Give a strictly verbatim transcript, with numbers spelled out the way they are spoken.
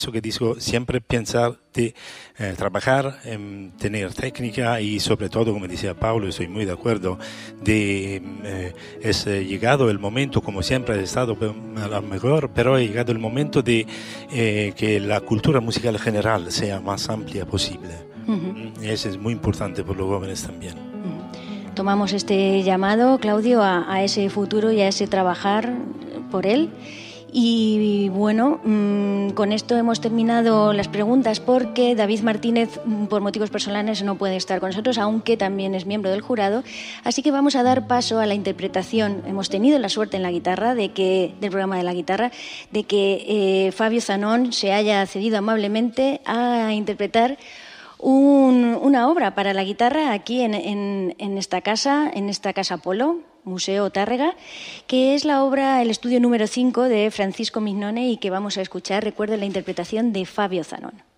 Eso que digo, siempre pensar de eh, trabajar, eh, tener técnica y sobre todo, como decía Pablo, estoy muy de acuerdo, de eh, es eh, llegado el momento, como siempre ha estado a lo mejor, pero ha llegado el momento de eh, que la cultura musical general sea más amplia posible. Uh-huh. Eso es muy importante por los jóvenes también. Uh-huh. Tomamos este llamado, Claudio, a, a ese futuro y a ese trabajar por él. Y bueno, mmm, con esto hemos terminado las preguntas porque David Martínez, por motivos personales, no puede estar con nosotros, aunque también es miembro del jurado. Así que vamos a dar paso a la interpretación. Hemos tenido la suerte en la guitarra, de que, del programa de la guitarra, de que eh, Fabio Zanón se haya accedido amablemente a interpretar un, una obra para la guitarra aquí en, en, en esta casa, en esta casa Polo, Museo Tárrega, que es la obra, el estudio número cinco de Francisco Mignone y que vamos a escuchar. Recuerden la interpretación de Fabio Zanón.